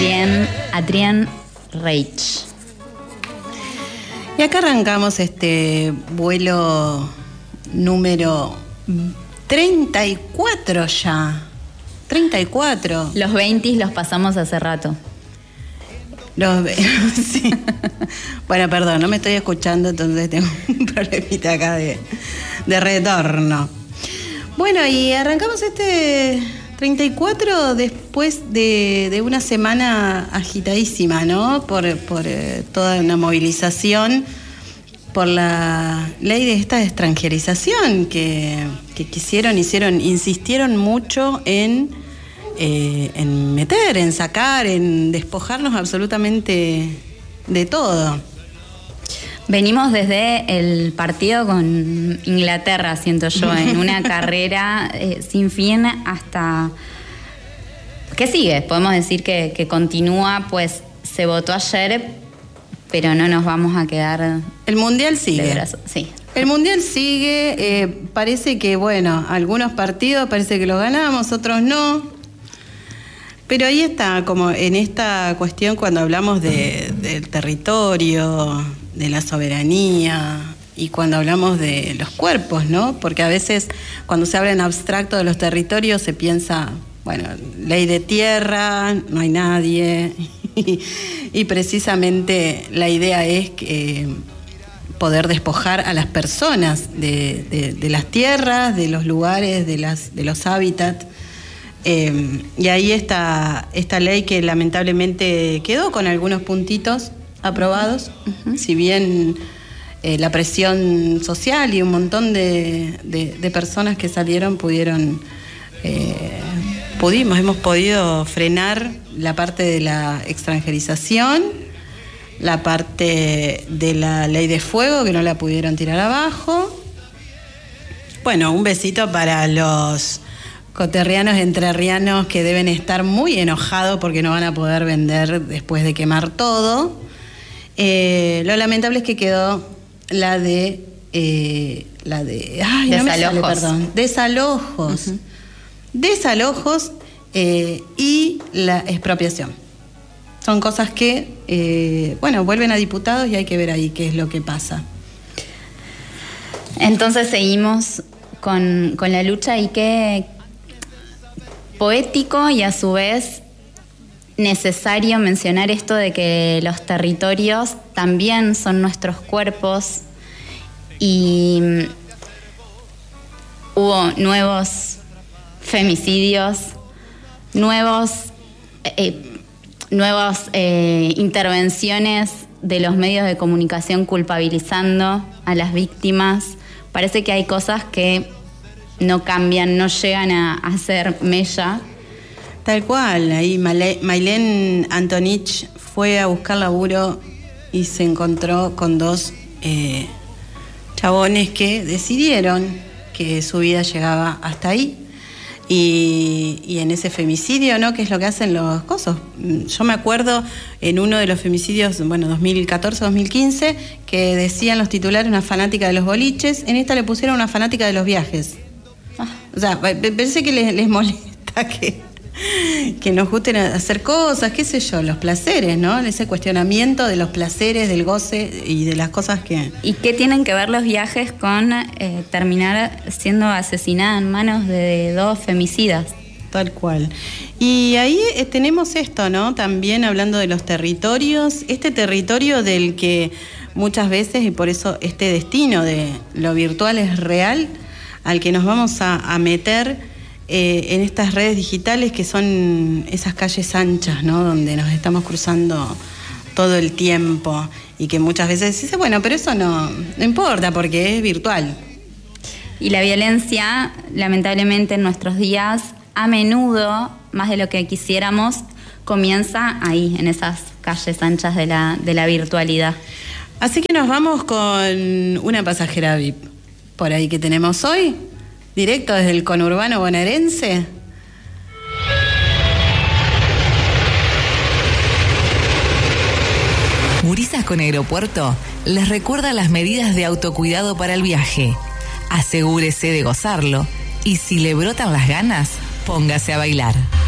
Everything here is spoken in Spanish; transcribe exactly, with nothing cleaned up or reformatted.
Adrián, Adrián Reich. Y acá arrancamos este vuelo número treinta y cuatro ya. treinta y cuatro. Los veinte los pasamos hace rato. Los sí. Bueno, perdón, no me estoy escuchando, entonces tengo un problemita acá de, de retorno. Bueno, y arrancamos este treinta y cuatro después de, de una semana agitadísima, ¿no? Por, por eh, toda una movilización por la ley de esta extranjerización que, que quisieron, hicieron, insistieron mucho en, eh, en meter, en sacar, en despojarnos absolutamente de todo. Venimos desde el partido con Inglaterra, siento yo, en una carrera eh, sin fin hasta... ¿Qué sigue? Podemos decir que, que continúa, pues se votó ayer, pero no nos vamos a quedar... El Mundial sigue. De brazos. Sí. El Mundial sigue, eh, parece que, bueno, algunos partidos parece que los ganamos, otros no. Pero ahí está, como en esta cuestión cuando hablamos de, del territorio, de la soberanía y cuando hablamos de los cuerpos, ¿no? Porque a veces cuando se habla en abstracto de los territorios se piensa, bueno, ley de tierra, no hay nadie. Y, y precisamente la idea es que, eh, poder despojar a las personas de, de, de las tierras, de los lugares, de, las, de los hábitats. Eh, y ahí está esta ley que lamentablemente quedó con algunos puntitos aprobados, uh-huh. Si bien eh, la presión social y un montón de, de, de personas que salieron pudieron, eh, pudimos, hemos podido frenar la parte de la extranjerización, la parte de la ley de fuego que no la pudieron tirar abajo. Bueno, un besito para los coterrianos, entrerrianos que deben estar muy enojados porque no van a poder vender después de quemar todo. Eh, lo lamentable es que quedó la de eh, la de ay, desalojos. No me sale, perdón, desalojos, uh-huh. desalojos eh, y la expropiación. Son cosas que eh, bueno, vuelven a diputados y hay que ver ahí qué es lo que pasa. Entonces seguimos con, con la lucha y qué poético y a su vez necesario mencionar esto de que los territorios también son nuestros cuerpos y hubo nuevos femicidios, nuevos, eh, nuevas eh, intervenciones de los medios de comunicación culpabilizando a las víctimas. Parece que hay cosas que no cambian, no llegan a, a ser mella. Tal cual, ahí Maylen Antonich fue a buscar laburo y se encontró con dos eh, chabones que decidieron que su vida llegaba hasta ahí. Y, y en ese femicidio, ¿no? ¿Qué es lo que hacen los cosos? Yo me acuerdo en uno de los femicidios, bueno, dos mil catorce, dos mil quince, que decían los titulares una fanática de los boliches, en esta le pusieron una fanática de los viajes. Ah. O sea, parece que les, les molesta que... que nos gusten hacer cosas, qué sé yo, los placeres, ¿no? Ese cuestionamiento de los placeres, del goce y de las cosas que... ¿Y qué tienen que ver los viajes con eh, terminar siendo asesinada en manos de dos femicidas? Tal cual. Y ahí eh, tenemos esto, ¿no? También hablando de los territorios, este territorio del que muchas veces, y por eso este destino de lo virtual es real, al que nos vamos a, a meter... Eh, en estas redes digitales que son esas calles anchas, ¿no? Donde nos estamos cruzando todo el tiempo y que muchas veces dice, bueno, pero eso no, no importa porque es virtual. Y la violencia, lamentablemente en nuestros días, a menudo, más de lo que quisiéramos, comienza ahí, en esas calles anchas de la, de la virtualidad. Así que nos vamos con una pasajera V I P por ahí que tenemos hoy. Directo desde el conurbano bonaerense. Murizas con Aeropuerto les recuerda las medidas de autocuidado para el viaje. Asegúrese de gozarlo y si le brotan las ganas, póngase a bailar.